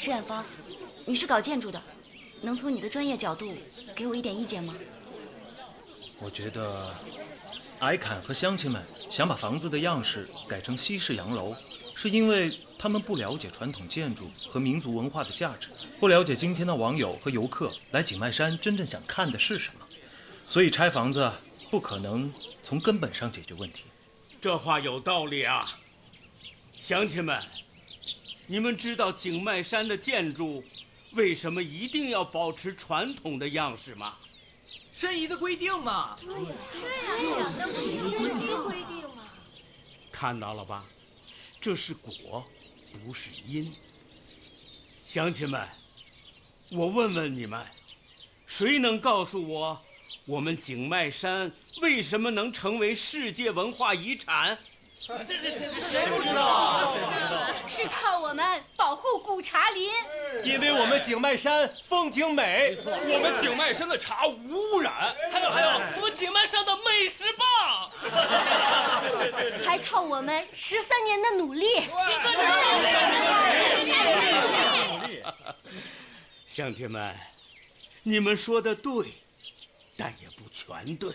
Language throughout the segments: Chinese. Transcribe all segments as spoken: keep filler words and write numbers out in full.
施远芳，你是搞建筑的，能从你的专业角度给我一点意见吗？ 我觉得，矮侃和乡亲们想把房子的样式改成西式洋楼，是因为他们不了解传统建筑和民族文化的价值，不了解今天的网友和游客来景迈山真正想看的是什么，所以拆房子不可能从根本上解决问题。 这话有道理啊，乡亲们，你们知道景迈山的建筑为什么一定要保持传统的样式吗？ 申遗的规定嘛。 对呀，对呀，那不是申遗的规定吗？ 看到了吧，这是果，不是因。乡亲们，我问问你们，谁能告诉我，我们景迈山为什么能成为世界文化遗产？ 这这这谁不知道啊？ 是靠我们保护古茶林， 因为我们景迈山风景美，我们景迈山的茶无污染， 还有还有，我们景迈山的美食棒， 还靠我们十三年的努力。 十三年的努力。乡亲们，你们说的对，但也不全对。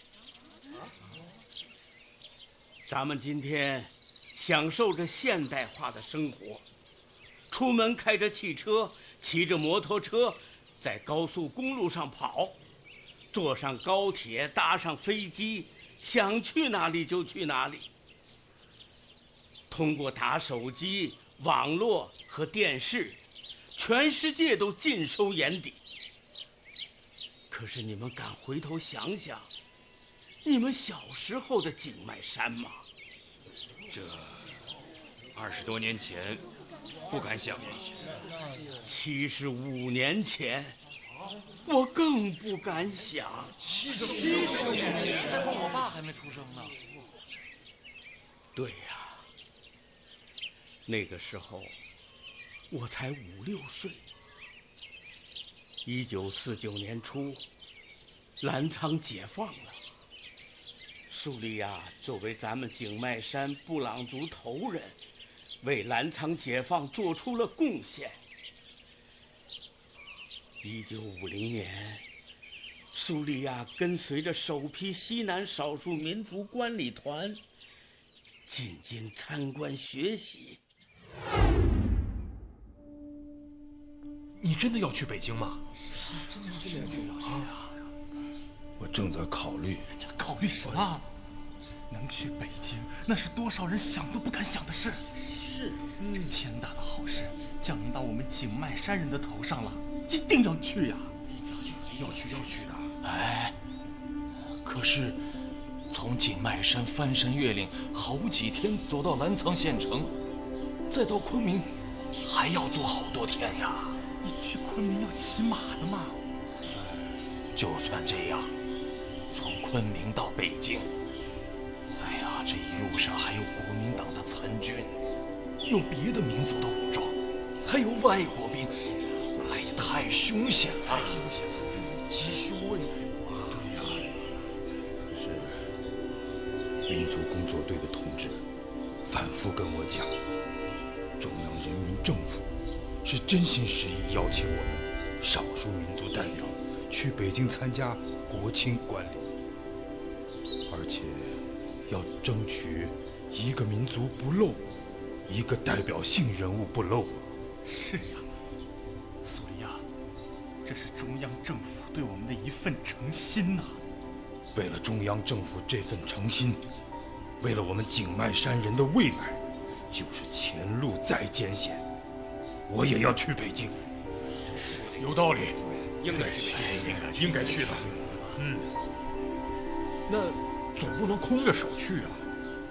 咱们今天享受着现代化的生活，出门开着汽车，骑着摩托车，在高速公路上跑，坐上高铁，搭上飞机，想去哪里就去哪里。通过打手机、网络和电视，全世界都尽收眼底。可是你们敢回头想想，你们小时候的景迈山吗？ 这二十多年前，不敢想啊。 七十五年前，我更不敢想。 七十五年前，那会儿我爸还没出生呢。 对呀，那个时候我才五六岁。一九四九年初，澜沧解放了。苏利亚作为咱们景迈山布朗族头人，为澜沧解放做出了贡献。一九五零年，苏利亚跟随着首批西南少数民族观礼团进京参观学习。 你真的要去北京吗？ 是真的要去啊！ 我正在考虑。 考虑什么？能去北京，那是多少人想都不敢想的事。是，这天大的好事降临到我们景迈山人的头上了，一定要去呀！ 一定要去，要去，要去的。 哎，可是从景迈山翻山越岭好几天走到澜沧县城，再到昆明，还要坐好多天呀。 你去昆明要骑马的嘛？ 就算这样，从昆明到北京，哎呀，这一路上还有国民党的残军，有别的民族的武装，还有外国兵，哎，太凶险了，太凶险了，吉凶未卜啊！ 对呀，可是民族工作队的同志反复跟我讲，中央人民政府是真心实意邀请我们少数民族代表去北京参加国庆观礼，而且要争取一个民族不漏，一个代表性人物不漏。 是呀，苏利亚，这是中央政府对我们的一份诚心呐、啊。 为了中央政府这份诚心，为了我们景迈山人的未来，就是前路再艰险，我也要去北京。 有道理，应该去，应该应该去的。嗯，那总不能空着手去啊。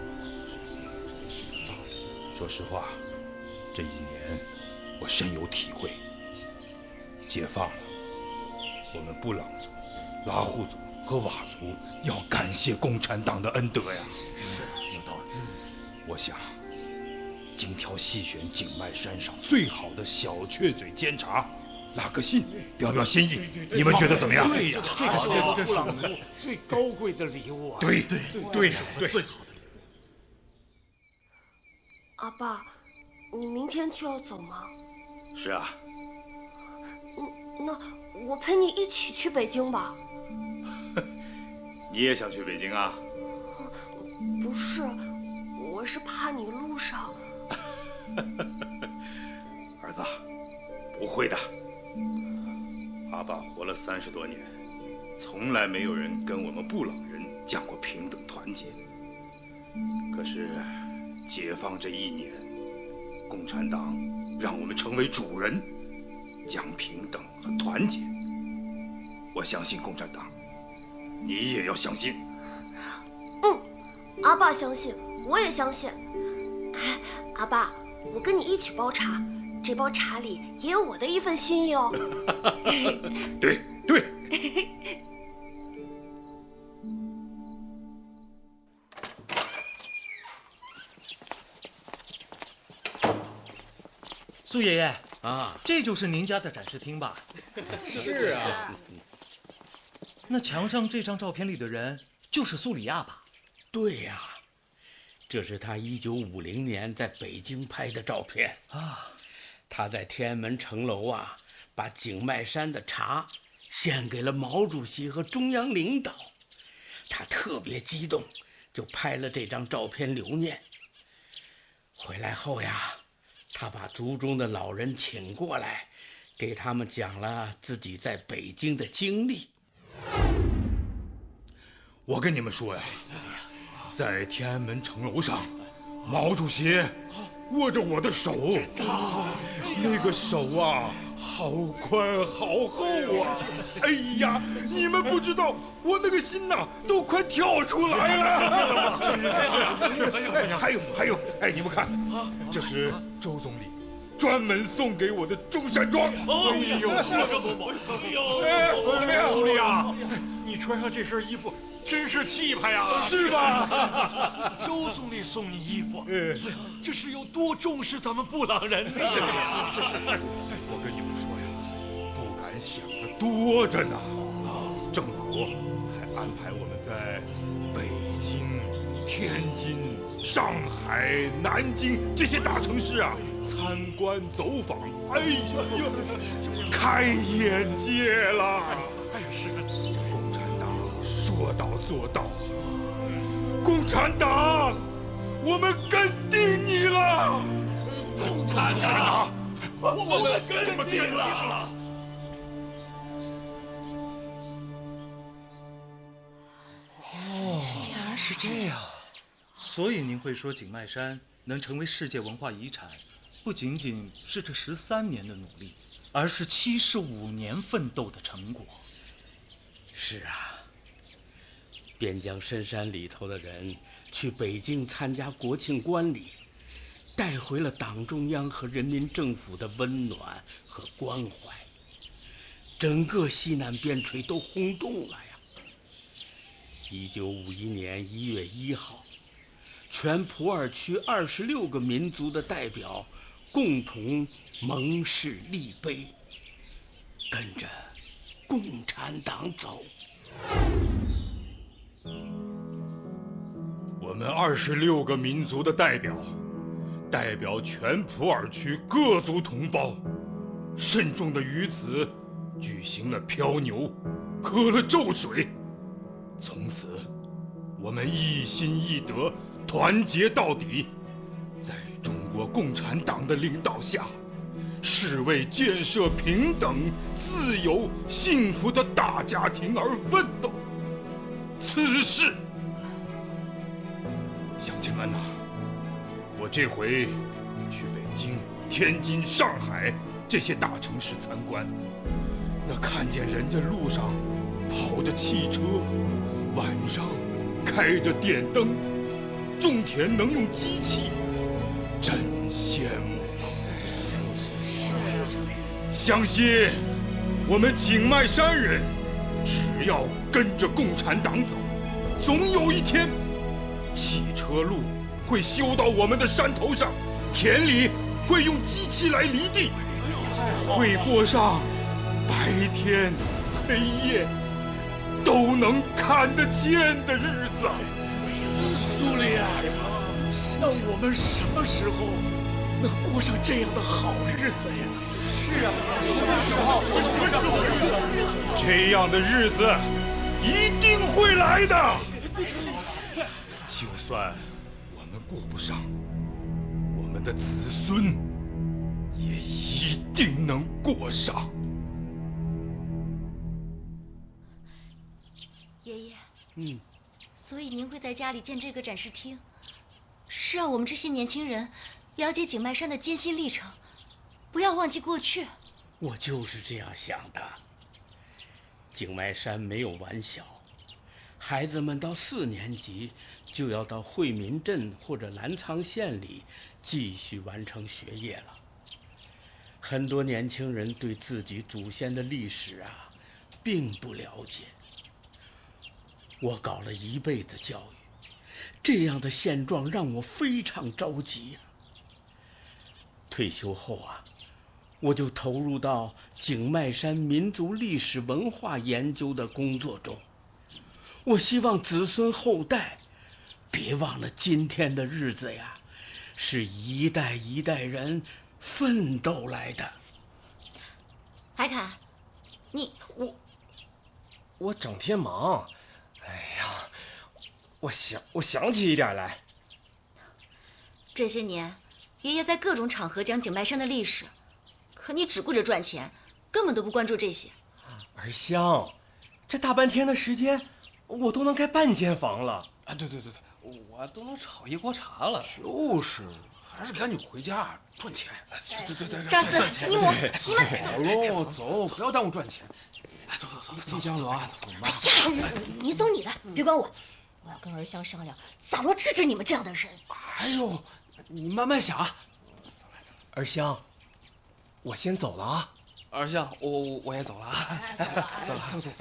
说实话，这一年我深有体会。解放了，我们布朗族、拉祜族和佤族要感谢共产党的恩德呀。 是，有道理。 我想，精挑细选景迈山上最好的小雀嘴煎茶，拉个信，表表心意，你们觉得怎么样？ 对呀，这是布朗族最高贵的礼物啊！ 对对对呀，对。 最好的礼物。 阿爸，你明天就要走吗？ 是是啊。 嗯，那我陪你一起去北京吧。 你也想去北京啊？ 不是，我是怕你路上。 儿子，不会的。阿爸活了三十多年，从来没有人跟我们布朗人讲过平等团结。可是解放这一年，共产党让我们成为主人，讲平等和团结。我相信共产党，你也要相信。 嗯，阿爸相信，我也相信。哎，阿爸，我跟你一起包茶，这包茶里也有我的一份心意哦。 对对。 苏爷爷啊， 这就是您家的展示厅吧？ 是啊。 那墙上这张照片里的人就是苏里亚吧？ 对呀、啊，这是他一九五零年在北京拍的照片啊。 他在天安门城楼啊，把景迈山的茶献给了毛主席和中央领导，他特别激动，就拍了这张照片留念。回来后呀，他把族中的老人请过来，给他们讲了自己在北京的经历。 我跟你们说呀，在天安门城楼上，毛主席握着我的手，那个手啊，好宽好厚啊！哎呀，你们不知道，我那个心呐，都快跳出来了。哎，还有还有，哎，你们看，这是周总理专门送给我的中山装。 哎呦，这多么！ 哎，怎么样， 苏里亚？你穿上这身衣服真是气派呀， 是吧？ 周总理送你衣服，这是有多重视咱们布朗人呢？是是是， 我跟你们说呀，不敢想的多着呢。政府还安排我们在北京、天津、上海、南京这些大城市啊参观走访。哎呀，开眼界了！哎呀，是的。共产党说到做到，共产党，我们跟定你了！ 共产党，我们跟定了！ 哦，竟然是这样。所以您会说景迈山能成为世界文化遗产，不仅仅是这十三年的努力，而是七十五年奋斗的成果。 是啊，边疆深山里头的人去北京参加国庆观礼，带回了党中央和人民政府的温暖和关怀，整个西南边陲都轰动了呀。一九五一年一月一号，全普洱区二十六个民族的代表共同盟誓立碑，跟着共产党走。 我们二十六个民族的代表，代表全普洱区各族同胞，慎重的于此举行了漂牛，喝了咒水。从此，我们一心一德，团结到底，在中国共产党的领导下，是为建设平等、自由、幸福的大家庭而奋斗。此事，乡亲们呐、啊，我这回去北京、天津、上海这些大城市参观，那看见人家路上跑着汽车，晚上开着电灯，种田能用机器，真羡慕。相信我们景迈山人，只要跟着共产党走，总有一天，汽车路会修到我们的山头上，田里会用机器来犁地，会过上白天黑夜都能看得见的日子。 苏里亚，那我们什么时候能过上这样的好日子呀？ 是啊，这样的日子一定会来的。就算我们过不上，我们的子孙也一定能过上。 爷爷， 嗯， 所以您会在家里建这个展示厅，是让我们这些年轻人了解景迈山的艰辛历程，不要忘记过去。 我就是这样想的。景迈山没有完小，孩子们到四年级就要到惠民镇或者澜沧县里继续完成学业了。很多年轻人对自己祖先的历史啊，并不了解。我搞了一辈子教育，这样的现状让我非常着急呀。退休后啊，我就投入到景迈山民族历史文化研究的工作中。我希望子孙后代别忘了今天的日子呀，是一代一代人奋斗来的。 海侃，你我我整天忙，哎呀，我想我想起一点来。 这些年，爷爷在各种场合讲景迈山的历史，可你只顾着赚钱，根本都不关注这些。 儿香，这大半天的时间，我都能盖半间房了。 啊，对对对对，我都能炒一锅茶了。 就是，还是赶紧回家赚钱。 对对对， 张四，你我你们走喽，走，不要耽误赚钱。哎，走走走，李江罗啊，走吧。 呀，你走你的，别管我。我要跟儿香商量，咋落制止你们这样的人。 哎呦，你慢慢想啊。 走来走来，儿香，我先走了啊。 儿香，我我我也走了啊。 走走走走。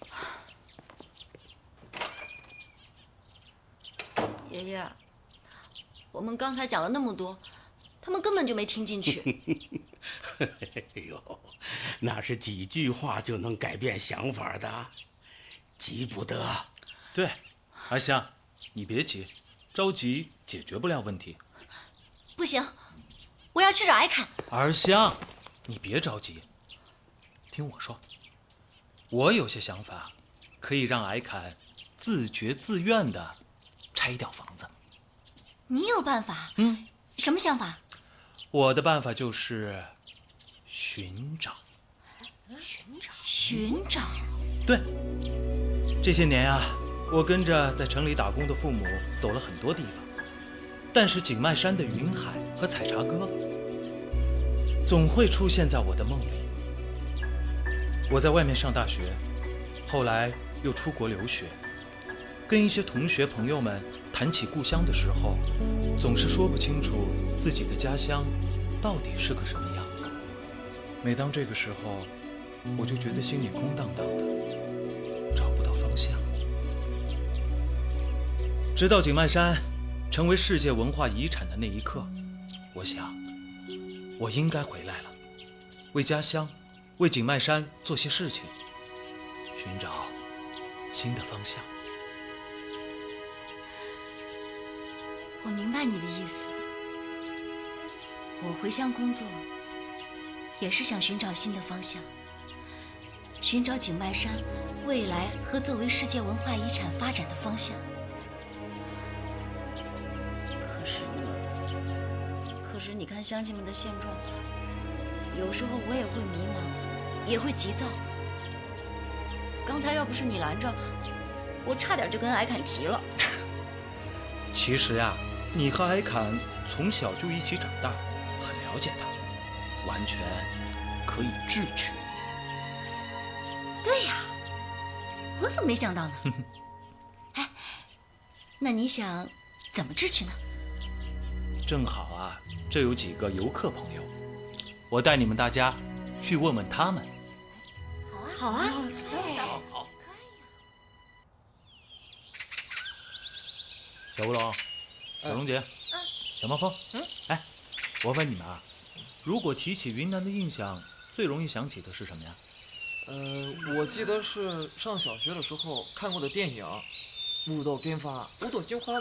爷爷，我们刚才讲了那么多，他们根本就没听进去。 哎呦，那是几句话就能改变想法的，急不得。 对，阿香，你别急，着急解决不了问题。 不行，我要去找艾侃。 儿香，你别着急，听我说，我有些想法，可以让艾侃自觉自愿的拆掉房子。 你有办法？ 嗯， 什么想法？ 我的办法就是寻找。 寻找？寻找？ 对，这些年啊，我跟着在城里打工的父母走了很多地方，但是景迈山的云海和采茶歌总会出现在我的梦里。我在外面上大学，后来又出国留学，跟一些同学朋友们谈起故乡的时候，总是说不清楚自己的家乡到底是个什么样子。每当这个时候，我就觉得心里空荡荡的，找不到方向。直到景迈山成为世界文化遗产的那一刻，我想，我应该回来了，为家乡，为景迈山做些事情，寻找新的方向。 我明白你的意思。我回乡工作，也是想寻找新的方向，寻找景迈山未来和作为世界文化遗产发展的方向。可是呢，可是你看乡亲们的现状，有时候我也会迷茫，也会急躁。刚才要不是你拦着，我差点就跟艾侃急了。 其实呀，你和艾侃从小就一起长大，很了解他，完全可以智取。 对呀，我怎么没想到呢？哎，那你想怎么智取呢？ 正好啊，这有几个游客朋友，我带你们大家去问问他们。 好啊， 好好。 小吴龙，小龙姐，小毛峰， 嗯， 哎，我问你们啊，如果提起云南的印象，最容易想起的是什么呀？ 呃，我记得是上小学的时候看过的电影《武斗跟发武斗金花》嘛。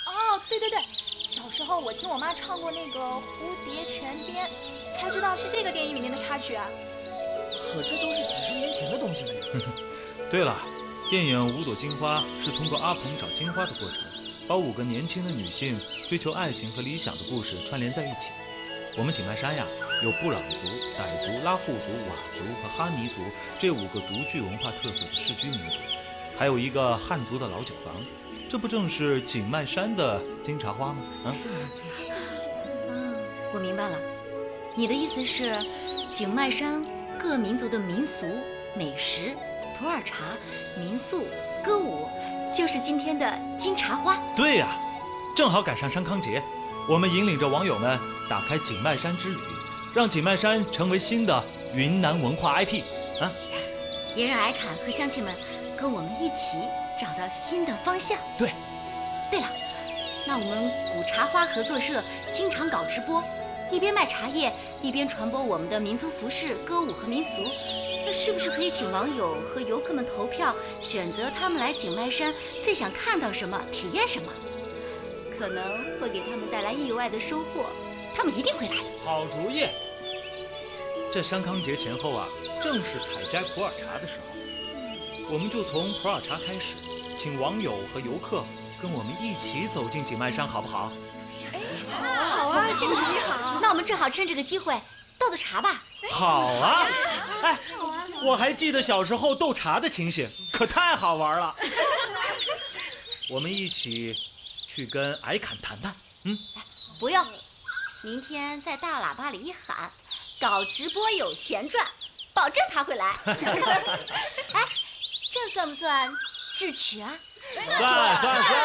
哦，对对对，小时候我听我妈唱过那个《蝴蝶泉边》，才知道是这个电影里面的插曲啊。 可这都是几十年前的东西了呀。 对了，电影《五朵金花》是通过阿鹏找金花的过程，把五个年轻的女性追求爱情和理想的故事串联在一起。我们景迈山呀，有布朗族、傣族、拉祜族、佤族和哈尼族这五个独具文化特色的世居民族，还有一个汉族的老酒坊，这不正是景迈山的金茶花吗？啊， 嗯，我明白了，你的意思是，景迈山各民族的民俗、美食、普洱茶、民宿、歌舞，就是今天的金茶花。 对呀，正好赶上山康节，我们引领着网友们打开景迈山之旅，让景迈山成为新的云南文化 I P 啊！ 也让艾侃和乡亲们跟我们一起找到新的方向。 对， 对了，那我们古茶花合作社经常搞直播，一边卖茶叶，一边传播我们的民族服饰、歌舞和民俗。那是不是可以请网友和游客们投票，选择他们来景迈山最想看到什么、体验什么？可能会给他们带来意外的收获，他们一定会来的。 好主意！这山康节前后啊，正是采摘普洱茶的时候，我们就从普洱茶开始，请网友和游客跟我们一起走进景迈山，好不好？ 哎，好啊，这个主意好。 那我们正好趁这个机会斗斗茶吧。 好啊！哎，我还记得小时候斗茶的情形，可太好玩了。我们一起去跟艾侃谈谈。嗯， 不用，明天在大喇叭里一喊，搞直播有钱赚，保证他会来。哎，这算不算智取啊？ 算算算。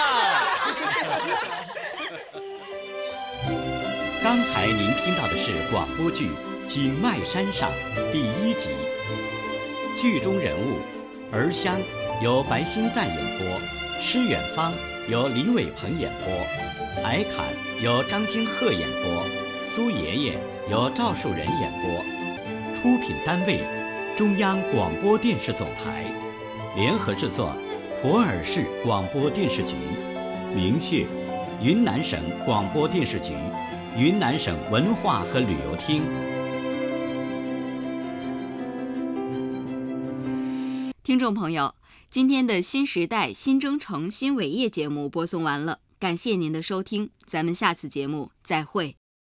刚才您听到的是广播剧《景迈山上》第一集，剧中人物儿香由白新赞演播，施远方由李伟鹏演播，艾侃由张金鹤演播，苏爷爷由赵树人演播。出品单位中央广播电视总台，联合制作普洱市广播电视局，明谢云南省广播电视局、云南省文化和旅游厅。 听众朋友，今天的新时代新征程新伟业节目播送完了，感谢您的收听，咱们下次节目再会。